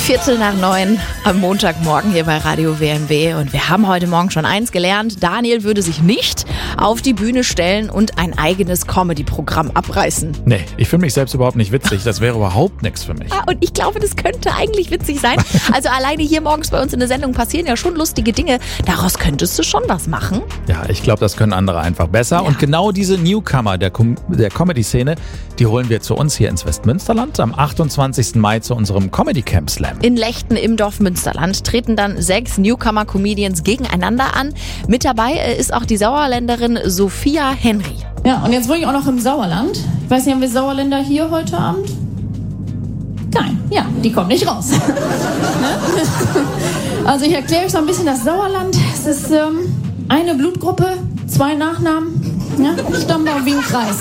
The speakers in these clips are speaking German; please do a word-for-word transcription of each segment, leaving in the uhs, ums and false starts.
Viertel nach neun am Montagmorgen hier bei Radio W M W. Und wir haben heute Morgen schon eins gelernt. Daniel würde sich nicht auf die Bühne stellen und ein eigenes Comedy-Programm abreißen. Nee, ich finde mich selbst überhaupt nicht witzig. Das wäre überhaupt nichts für mich. Ah, und ich glaube, das könnte eigentlich witzig sein. Also alleine hier morgens bei uns in der Sendung passieren ja schon lustige Dinge. Daraus könntest du schon was machen. Ja, ich glaube, das können andere einfach besser. Ja. Und genau diese Newcomer der, Com- der Comedy-Szene, die holen wir zu uns hier ins Westmünsterland am achtundzwanzigsten Mai zu unserem Comedy Camp Slam. In Lechten im Dorf Münsterland treten dann sechs Newcomer-Comedians gegeneinander an. Mit dabei ist auch die Sauerländerin Sophia Henry. Ja, und jetzt wohne ich auch noch im Sauerland. Ich weiß nicht, haben wir Sauerländer hier heute Abend? Nein, ja, die kommen nicht raus. Also ich erkläre euch so ein bisschen das Sauerland. Es ist ähm, eine Blutgruppe, zwei Nachnamen, ja, Stammbaum wie ein Kreis.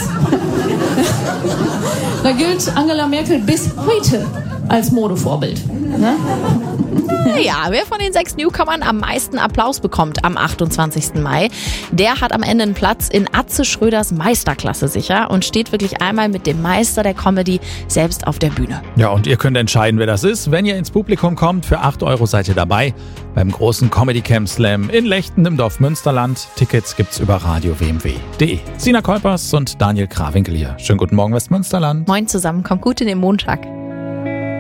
Da gilt Angela Merkel bis heute als Modevorbild. Ne? Ja, wer von den sechs Newcomern am meisten Applaus bekommt am achtundzwanzigsten Mai, der hat am Ende einen Platz in Atze Schröders Meisterklasse sicher und steht wirklich einmal mit dem Meister der Comedy selbst auf der Bühne. Ja, und ihr könnt entscheiden, wer das ist. Wenn ihr ins Publikum kommt, für acht Euro seid ihr dabei beim großen Comedy Camp Slam in Lechten im Dorf Münsterland. Tickets gibt's über radio w m w punkt d e. Sina Kolpers und Daniel Krawinkel hier. Schönen guten Morgen, Westmünsterland. Moin zusammen, kommt gut in den Montag.